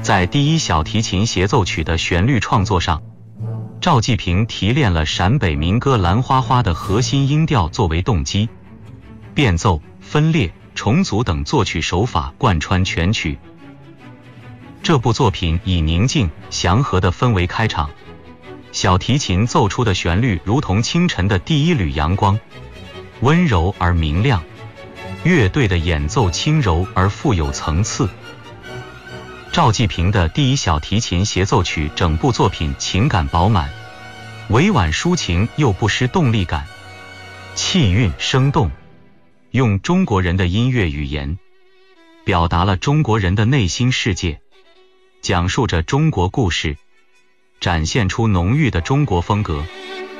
在第一小提琴协奏曲的旋律创作上，赵季平提炼了陕北民歌《兰花花》的核心音调作为动机，变奏、分裂、重组等作曲手法贯穿全曲。这部作品以宁静、祥和的氛围开场，小提琴奏出的旋律如同清晨的第一缕阳光，温柔而明亮。乐队的演奏轻柔而富有层次。赵季平的第一小提琴协奏曲整部作品情感饱满，委婉抒情又不失动力感，气韵生动，用中国人的音乐语言表达了中国人的内心世界，讲述着中国故事，展现出浓郁的中国风格。